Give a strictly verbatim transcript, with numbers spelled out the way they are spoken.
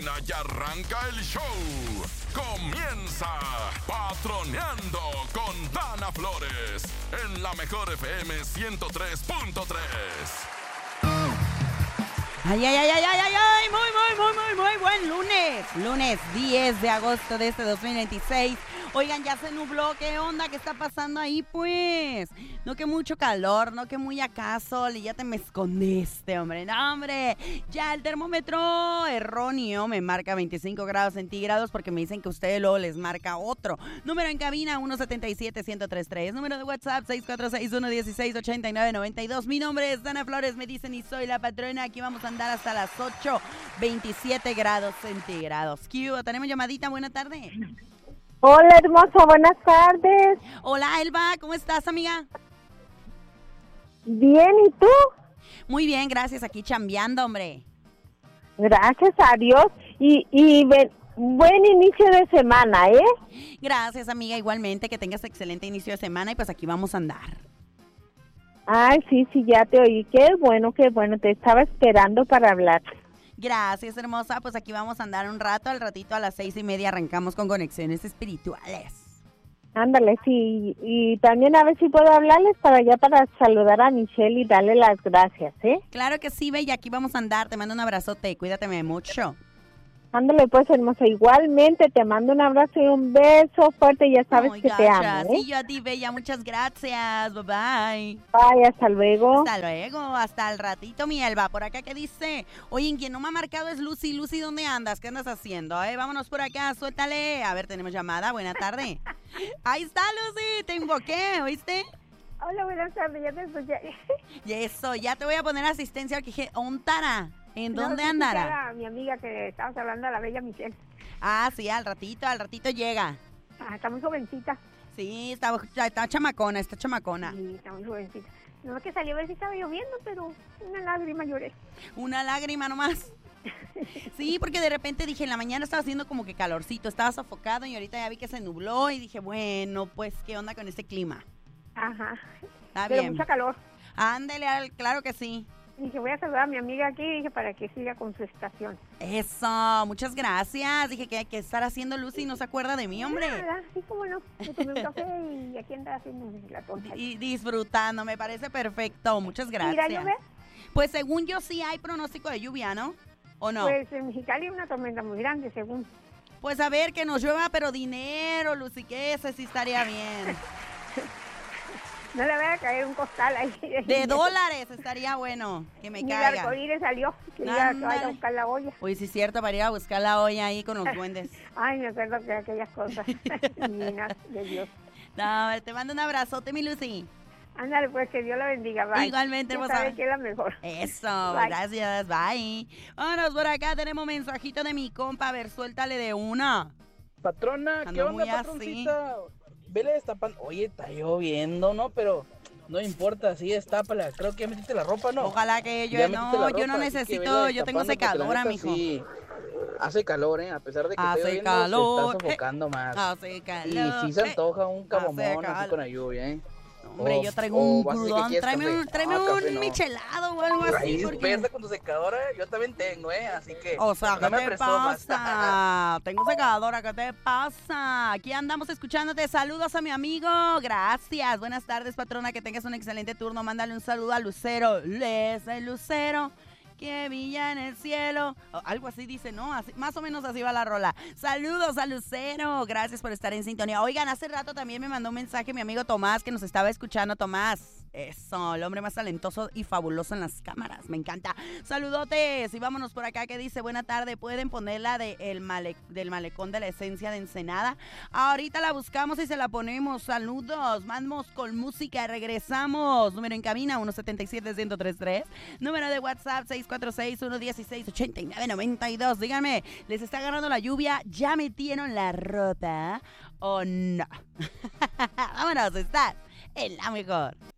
cabina y arranca el show. Comienza Patroneando con Dana Flores en la mejor F M ciento tres punto tres. Ay, ay, ay, ay, ay, ay, ay, muy, muy, muy, muy, muy buen lunes. Lunes diez de agosto de este dos mil veintiséis. Oigan, ya se nubló, ¿qué onda? ¿Qué está pasando ahí, pues? No que mucho calor, no que muy acá sol y ya te me escondiste, hombre. No, hombre, ya el termómetro erróneo me marca veinticinco grados centígrados porque me dicen que ustedes luego les marca otro. Número en cabina uno siete siete, uno cero tres tres. Número de WhatsApp seis cuatro seis, uno uno seis, ocho nueve nueve dos. Mi nombre es Dana Flores, me dicen y soy la patrona. Aquí vamos a andar hasta las ocho, veintisiete grados centígrados. Q, tenemos llamadita, buena tarde. Hola, hermoso, buenas tardes. Hola, Elba, ¿cómo estás, amiga? Bien, ¿y tú? Muy bien, gracias, aquí chambeando, hombre. Gracias a Dios y, y ben, buen inicio de semana, ¿eh? Gracias, amiga, igualmente, que tengas excelente inicio de semana y pues aquí vamos a andar. Ay, sí, sí, ya te oí. Qué bueno, qué bueno, te estaba esperando para hablar. Gracias, hermosa. Pues aquí vamos a andar un rato. Al ratito a las seis y media arrancamos con conexiones espirituales. Ándale, sí. Y también a ver si puedo hablarles para allá para saludar a Michelle y darle las gracias, ¿eh? Claro que sí, Bella. Aquí vamos a andar. Te mando un abrazote. Cuídateme mucho. Ándale, pues, hermosa. Igualmente, te mando un abrazo y un beso fuerte. Ya sabes Ay, que gacha. te amo, ¿eh? Sí, yo a ti, Bella. Muchas gracias. Bye, bye. Bye, hasta luego. Hasta luego. Hasta el ratito, mi Elba. Por acá, ¿qué dice? Oye, quien no me ha marcado es Lucy. Lucy, ¿dónde andas? ¿Qué andas haciendo? Eh? Vámonos por acá. Suéltale. A ver, tenemos llamada. Buena tarde. Ahí está, Lucy. Te invoqué, ¿oíste? Hola, buenas tardes. Ya te escuché. Y eso, ya te voy a poner asistencia porque dije, ¿ontara? ¿En dónde no, andará? A mi amiga que estabas hablando, a la bella Michelle. Ah, sí, al ratito, al ratito llega. Ah, está muy jovencita. Sí, está, está chamacona, está chamacona. Sí, está muy jovencita. No es que salió a ver si estaba lloviendo, pero una lágrima lloré. Una lágrima nomás. Sí, porque de repente dije, en la mañana estaba haciendo como que calorcito, estaba sofocado y ahorita ya vi que se nubló y dije, bueno, pues, ¿qué onda con este clima? Ajá. Está pero bien. mucha calor. Ándele, claro que sí. Dije, voy a saludar a mi amiga aquí, dije, para que siga con su estación. Eso, muchas gracias. Dije que hay que estar haciendo Lucy y no se acuerda de mí, hombre. Nada, sí, cómo no. Me tomé un café y aquí anda haciendo la tonta. Y disfrutando, me parece perfecto. Muchas gracias. ¿Irá a llover? Pues según yo sí hay pronóstico de lluvia, ¿no? ¿O no? Pues en Mexicali hay una tormenta muy grande, según. Pues a ver, que nos llueva, pero dinero, Lucy, que ese sí estaría bien. No le vaya a caer un costal ahí. De dólares estaría bueno, que me Ni caiga. el arcoíris salió, que iba que vaya a buscar la olla. Uy, sí es cierto, para ir a buscar la olla ahí con los duendes. Ay, me acuerdo que aquellas cosas divinas de Dios. No, te mando un abrazote, mi Lucy. Ándale, pues, que Dios la bendiga, bye. Igualmente, ya hermosa. sabe que es la mejor. Eso, Bye. Gracias, bye. Vámonos por acá, tenemos mensajito de mi compa, a ver, suéltale de una. Patrona, ¿qué Ando onda, muy patroncita? Vele destapando. Oye, está lloviendo, ¿no? Pero no importa, sí, destápala. Creo que ya metiste la ropa, ¿no? Ojalá que yo, Ya metiste no, la yo ropa, no así que necesito, vele yo tengo destapando, porque la secadora, neta, mijo. Sí, hace calor, ¿eh? A pesar de que Hace está lloviendo, calor, se está sofocando más. Hace calor. Y sí se eh. antoja un Hace camomón así calor. con la lluvia, ¿eh? Hombre, O- yo traigo o un vas a decir que crudón, quieres tráeme café. un, tráeme Ah, un café no. michelado o algo así. Ahí porque... despierta con tu secadora, yo también tengo, ¿eh? Así que O sea, no ¿qué me te presumas. pasa? Tengo secadora, ¿qué te pasa? Aquí andamos escuchándote. Saludos a mi amigo. Gracias. Buenas tardes, patrona. Que tengas un excelente turno. Mándale un saludo a Lucero. Les el Lucero que brilla en el cielo. O algo así dice, ¿no? Así, más o menos así va la rola. Saludos a Lucero. Gracias por estar en sintonía. Oigan, hace rato también me mandó un mensaje mi amigo Tomás que nos estaba escuchando. Tomás, eso, el hombre más talentoso y fabuloso en las cámaras. Me encanta. Saludotes. Y vámonos por acá que dice, buena tarde. ¿Pueden ponerla de el male, del malecón de la esencia de Ensenada? Ahorita la buscamos y se la ponemos. Saludos. Vamos con música. Regresamos. Número en cabina uno siete siete, uno cero tres tres. Número de WhatsApp seis cuatro seis, uno uno seis, ocho nueve nueve dos. Díganme, ¿les está agarrando la lluvia? ¿Ya metieron la ropa o no? Vámonos, estás en la mejor.